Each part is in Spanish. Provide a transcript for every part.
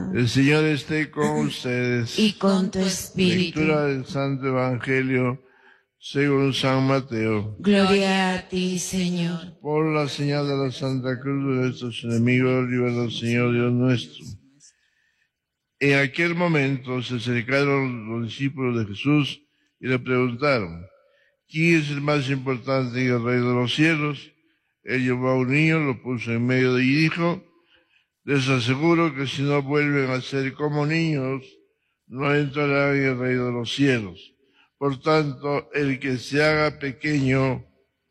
El Señor esté con ustedes. Y con tu espíritu. Lectura del Santo Evangelio según San Mateo. Gloria a ti, Señor. Por la señal de la Santa Cruz de nuestros enemigos, líbranos, Señor Dios nuestro. En aquel momento se acercaron los discípulos de Jesús y le preguntaron: ¿quién es el más importante en el reino de los cielos? Él llevó a un niño, lo puso en medio y dijo: les aseguro que si no vuelven a ser como niños, no entrarán en el reino de los cielos. Por tanto, el que se haga pequeño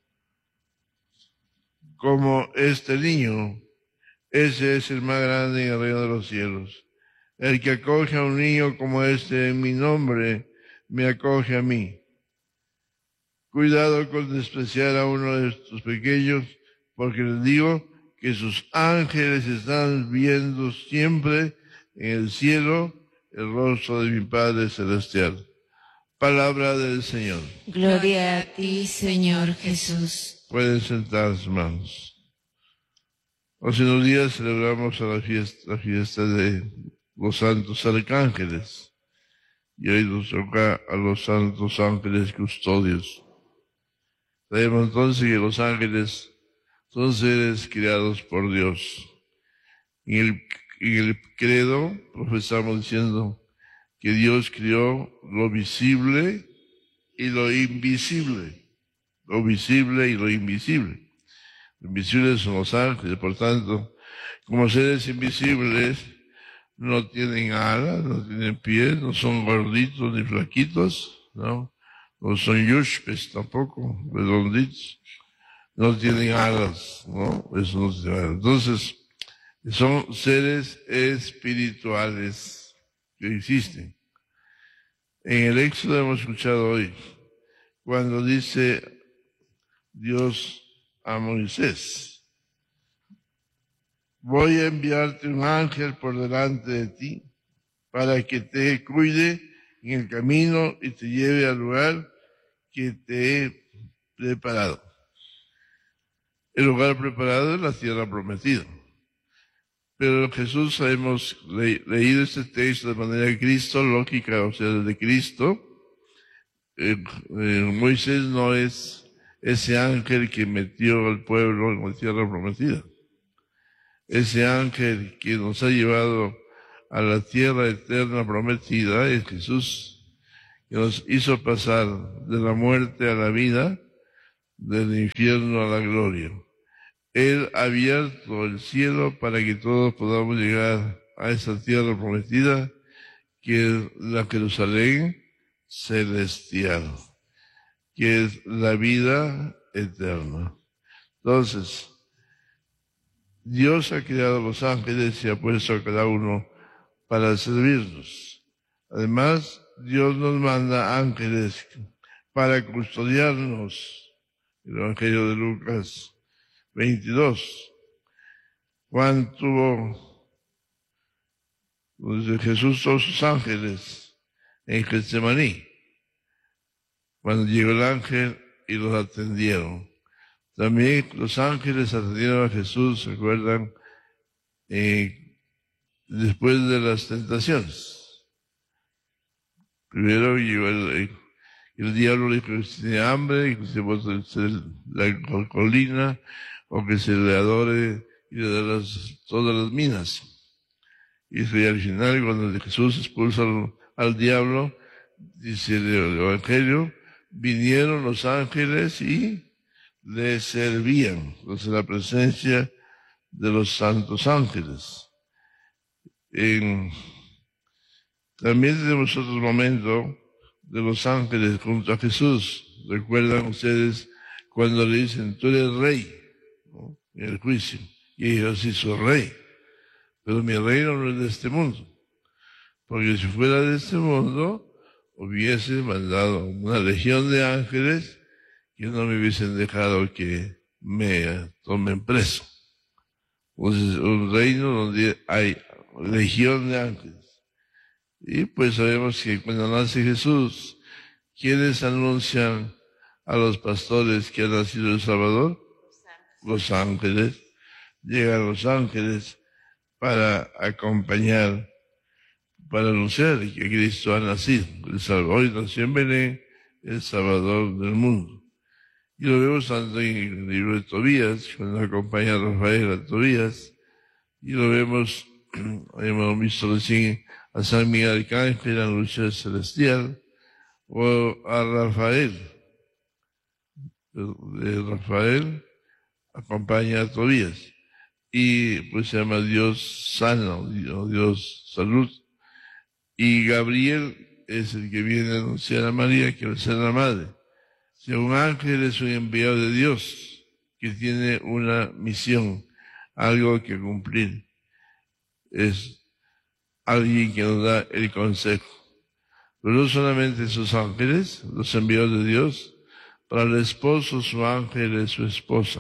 como este niño, ese es el más grande en el reino de los cielos. El que acoge a un niño como este en mi nombre, me acoge a mí. Cuidado con despreciar a uno de estos pequeños, porque les digo que sus ángeles están viendo siempre en el cielo el rostro de mi Padre Celestial. Palabra del Señor. Gloria a ti, Señor Jesús. Pueden sentarse, hermanos. Hace unos días celebramos la fiesta de los santos arcángeles, y hoy nos toca a los santos ángeles custodios. Sabemos entonces que los ángeles son seres creados por Dios. En el credo profesamos diciendo que Dios creó lo visible y lo invisible. Lo visible y lo invisible. Lo invisible son los ángeles, por tanto, como seres invisibles, no tienen alas, no tienen pies, no son gorditos ni flaquitos, ¿no? No son yushpes tampoco, redonditos. No tienen alas, ¿no? Eso no tiene alas. Entonces, son seres espirituales que existen. En el Éxodo hemos escuchado hoy, cuando dice Dios a Moisés: voy a enviarte un ángel por delante de ti para que te cuide en el camino y te lleve al lugar que te he preparado. El lugar preparado es la tierra prometida. Pero Jesús, hemos leído este texto de manera cristológica, o sea, desde Cristo. Moisés no es ese ángel que metió al pueblo en la tierra prometida. Ese ángel que nos ha llevado a la tierra eterna prometida es Jesús, que nos hizo pasar de la muerte a la vida, del infierno a la gloria. Él ha abierto el cielo para que todos podamos llegar a esa tierra prometida, que es la Jerusalén celestial, que es la vida eterna. Entonces, Dios ha creado a los ángeles y ha puesto a cada uno para servirnos. Además, Dios nos manda ángeles para custodiarnos. El Evangelio de Lucas 22. Juan tuvo, desde Jesús, todos sus ángeles en Getsemaní. Cuando llegó el ángel y los atendieron. También los ángeles atendieron a Jesús, ¿se acuerdan? Después de las tentaciones. Primero llegó el diablo le dijo que tiene hambre y que se bota la colina, o que se le adore y le da todas las minas. Y al final, cuando Jesús expulsa al diablo, dice el Evangelio, vinieron los ángeles y le servían. Entonces, la presencia de los santos ángeles. También tenemos otro momento de los ángeles junto a Jesús. ¿Recuerdan ustedes cuando le dicen: tú eres rey, ¿no?, en el juicio? Y yo sí soy rey, pero mi reino no es de este mundo. Porque si fuera de este mundo, hubiese mandado una legión de ángeles que no me hubiesen dejado que me tomen preso. Entonces, un reino donde hay legión de ángeles. Y pues sabemos que cuando nace Jesús, ¿quiénes anuncian a los pastores que ha nacido el Salvador? Los ángeles. Llegan los ángeles para acompañar para anunciar que Cristo ha nacido. Hoy nació en Belén el Salvador del mundo. Y lo vemos tanto en el libro de Tobías, cuando acompaña a Rafael a Tobías, y lo vemos, hemos visto recién a San Miguel Arcángel en la lucha celestial, o a Rafael. De Rafael acompaña a Tobías. Y pues se llama Dios sana, o Dios salud. Y Gabriel es el que viene a anunciar a María que va a ser la madre. Si un ángel es un enviado de Dios que tiene una misión, algo que cumplir. Es alguien que nos da el consejo. Pero no solamente esos ángeles, los enviados de Dios, para el esposo su ángel es su esposa.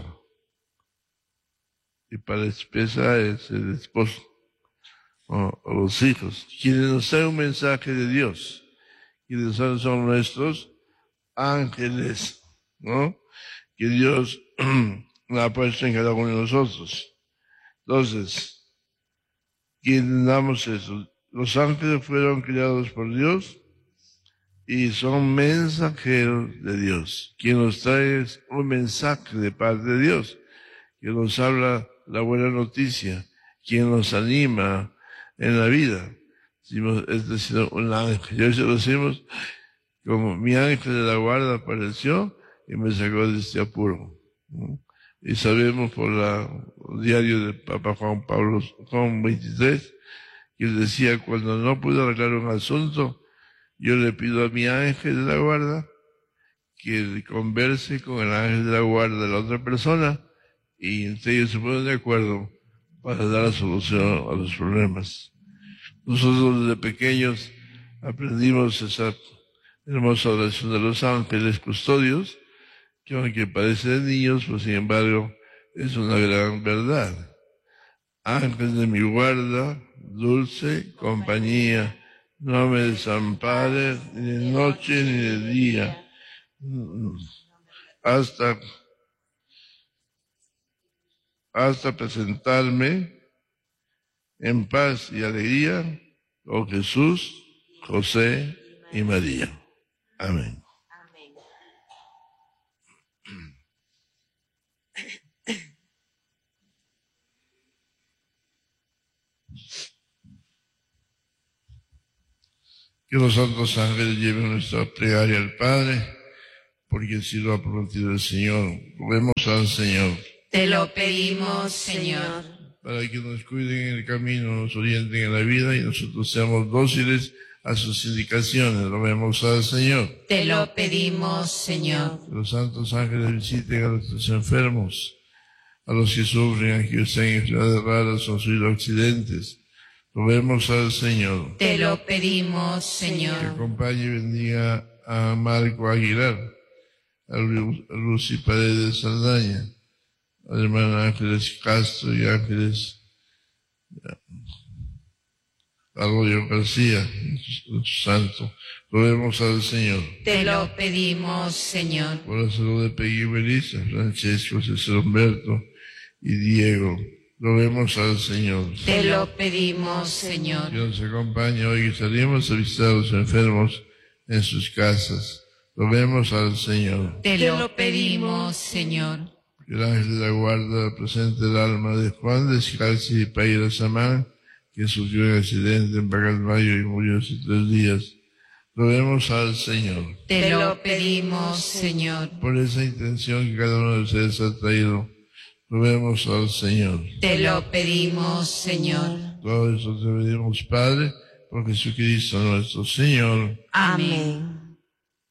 Y para la esposa es el esposo. O los hijos. Quienes nos traen un mensaje de Dios. Quienes son nuestros ángeles, ¿no? Que Dios ha puesto en cada uno de nosotros. Entonces, ¿quién damos eso? Los ángeles fueron creados por Dios y son mensajeros de Dios. Quien nos trae es un mensaje de parte de Dios, que nos habla la buena noticia, quien nos anima en la vida. Es decir, un ángel. Y hoy se lo decimos, como mi ángel de la guarda apareció y me sacó de este apuro. ¿No? Y sabemos por el diario del Papa Juan 23, que él decía, cuando no pudo arreglar un asunto, yo le pido a mi ángel de la guarda que converse con el ángel de la guarda de la otra persona y entre ellos se ponen de acuerdo para dar la solución a los problemas. Nosotros desde pequeños aprendimos esa hermosa oración de los ángeles custodios, que aunque parece de niños, pues sin embargo es una gran verdad. Ángel de mi guarda, dulce compañía, no me desampares ni de noche ni de día, hasta presentarme en paz y alegría, oh Jesús, José y María. Amén. Que los santos ángeles lleven nuestra plegaria al Padre, porque así lo ha prometido el Señor. Roguemos al Señor. Te lo pedimos, Señor. Para que nos cuiden en el camino, nos orienten en la vida y nosotros seamos dóciles a sus indicaciones. Roguemos al Señor. Te lo pedimos, Señor. Que los santos ángeles visiten a nuestros enfermos, a los que sufren, a que están en enfermedades raras o sufrido accidentes. Roguemos al Señor. Te lo pedimos, Que Señor. acompañe y bendiga a Marco Aguilar, a Lucy Paredes Saldaña, a la hermana Ángeles Castro y Ángeles Arroyo García, santo. Roguemos al Señor. Te lo pedimos, Señor. Por la salud de Peggy Belisa, Francesco, César Humberto y Diego. Roguemos al Señor. Te lo pedimos, Señor. Que nos acompañe hoy que salimos a visitar a los enfermos en sus casas. Roguemos al Señor. Te lo pedimos, Señor. Que el ángel de la guarda presente el alma de Juan Descalzi y Paira Samán, que sufrió un accidente en Pacalmayo y murió hace 3 días. Roguemos al Señor. Te lo pedimos, Señor. Por esa intención que cada uno de ustedes ha traído, roguemos al Señor. Te lo pedimos, Señor. Todo eso te pedimos, Padre, por Jesucristo nuestro Señor. Amén.